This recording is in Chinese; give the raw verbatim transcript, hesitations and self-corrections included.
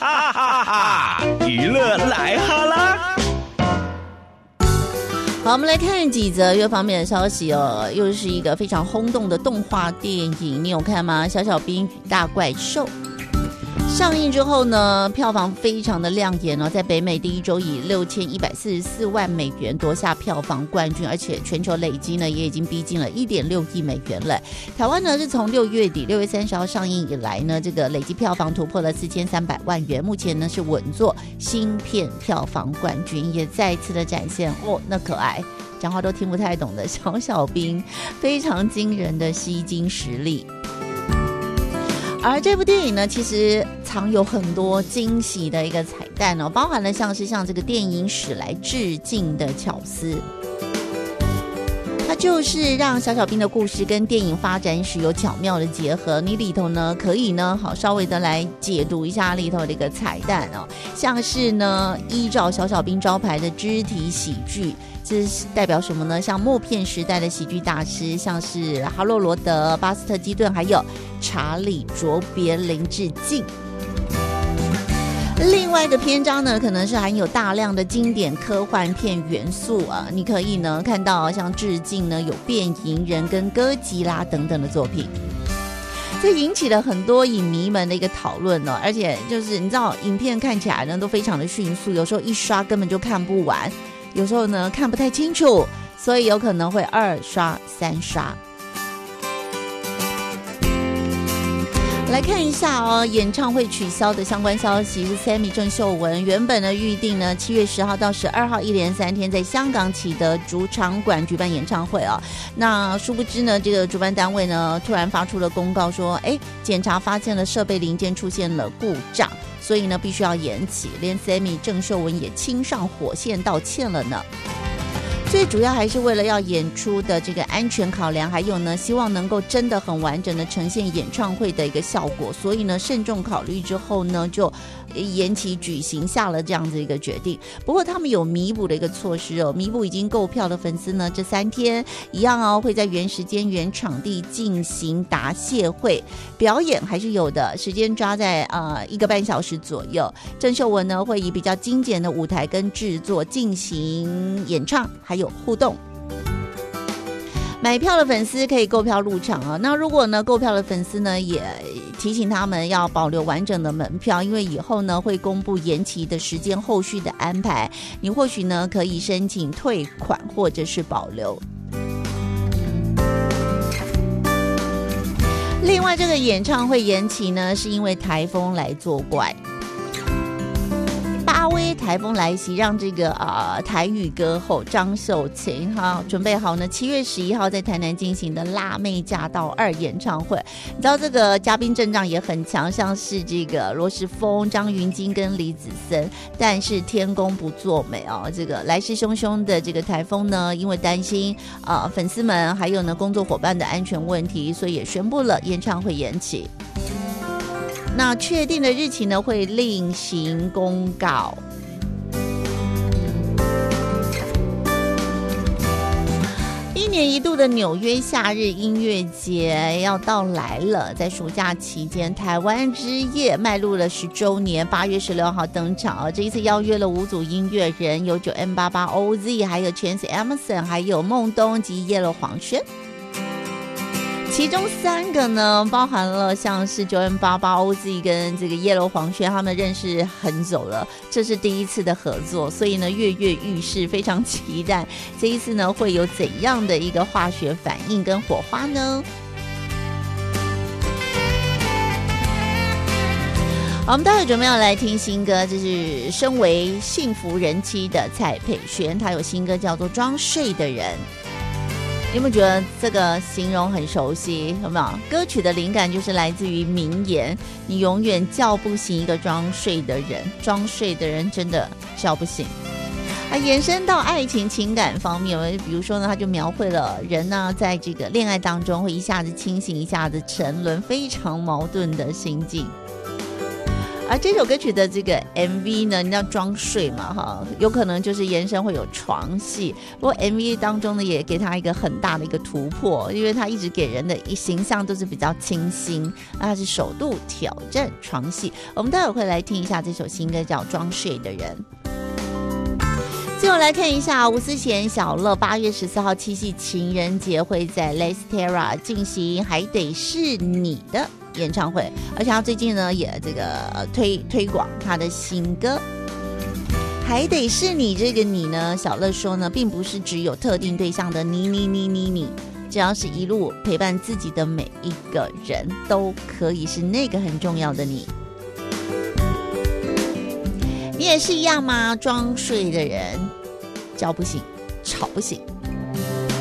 哈哈哈！娱乐来哈啦！ 好，我们来看几则乐方面的消息哦。又是一个非常轰动的动画电影，你有看吗？小小兵与大怪兽上映之后呢，票房非常的亮眼哦，在北美第一周以六千一百四十四万美元夺下票房冠军，而且全球累积呢也已经逼近了一点六亿美元了。台湾呢是从六月底六月三十号上映以来呢，这个累计票房突破了四千三百万元，目前呢是稳坐新片票房冠军，也再一次的展现哦那可爱讲话都听不太懂的小小兵非常惊人的吸睛实力。而这部电影呢，其实藏有很多惊喜的一个彩蛋哦，包含了像是向这个电影史来致敬的巧思。它就是让小小兵的故事跟电影发展史有巧妙的结合，你里头呢可以呢好稍微的来解读一下里头的一个彩蛋哦，像是呢依照小小兵招牌的肢体喜剧。这是代表什么呢？像默片时代的喜剧大师，像是哈洛罗德、巴斯特基顿，还有查理卓别林致敬。另外一个篇章呢，可能是含有大量的经典科幻片元素啊，你可以呢看到像致敬呢有变形人跟哥吉拉等等的作品。这引起了很多影迷们的一个讨论呢，而且就是你知道，影片看起来呢都非常的迅速，有时候一刷根本就看不完。有时候呢看不太清楚，所以有可能会二刷三刷。来看一下哦，演唱会取消的相关消息是 Sammy 郑秀文原本呢预定呢七月十号到十二号一连三天在香港启德主场馆举办演唱会啊、哦。那殊不知呢，这个主办单位呢突然发出了公告说，哎，检查发现了设备零件出现了故障，所以呢必须要延期，连 Sammy 郑秀文也亲上火线道歉了呢。最主要还是为了要演出的这个安全考量，还有呢希望能够真的很完整的呈现演唱会的一个效果，所以呢慎重考虑之后呢就延期举行，下了这样子一个决定。不过他们有弥补的一个措施哦，弥补已经购票的粉丝呢，这三天一样哦会在原时间原场地进行答谢会，表演还是有的，时间抓在呃一个半小时左右。郑秀文呢会以比较精简的舞台跟制作进行演唱，还有互动。买票的粉丝可以购票入场啊。那如果呢购票的粉丝呢，也提醒他们要保留完整的门票，因为以后呢会公布延期的时间，后续的安排，你或许呢可以申请退款或者是保留。另外，这个演唱会延期呢，是因为台风来作怪。巴威台风来袭，让这个呃台语歌后张秀琴哈准备好呢，七月十一号在台南进行的辣妹驾到二演唱会。你知道这个嘉宾阵仗也很强，像是这个罗时丰、张芸京跟李子森，但是天公不作美哦，这个来势汹汹的这个台风呢，因为担心呃粉丝们还有呢工作伙伴的安全问题，所以也宣布了演唱会延期。那确定的日期呢会另行公告。一年一度的纽约夏日音乐节要到来了，在暑假期间，台湾之夜迈入了十周年，八月十六号登场。这一次邀约了五组音乐人，有九 M 八八 O Z， 还有 Chance Emerson， 还有孟东及叶乐黄轩。其中三个呢，包含了像是九 M 八八 O Z 跟这个叶楼黄轩，他们认识很久了，这是第一次的合作，所以呢跃跃欲试，非常期待这一次呢会有怎样的一个化学反应跟火花呢？好，我们待会准备要来听新歌，这是身为幸福人妻的蔡佩萱，她有新歌叫做《装睡的人》。你有没有觉得这个形容很熟悉？有没有？歌曲的灵感就是来自于名言：你永远叫不醒一个装睡的人，装睡的人真的叫不醒。啊，延伸到爱情情感方面，比如说呢，他就描绘了人呢、啊、在这个恋爱当中会一下子清醒，一下子沉沦，非常矛盾的心境。 啊，这首歌曲的这个 M V 呢，你知道装睡嘛哈，有可能就是延伸会有床戏。不过 M V 当中呢，也给他一个很大的一个突破，因为他一直给人的一形象都是比较清新，那他是首度挑战床戏。我们待会儿会来听一下这首新歌，叫《装睡的人》。最后来看一下吴思贤、小乐八月十四号七夕情人节会在 Lestera 进行，还得是你的演唱会，而且他最近呢也这个推推广他的新歌，还得是你。这个你呢，小乐说呢，并不是只有特定对象的你你你你你，只要是一路陪伴自己的每一个人，都可以是那个很重要的你。你也是一样吗？装睡的人，叫不醒，吵不醒。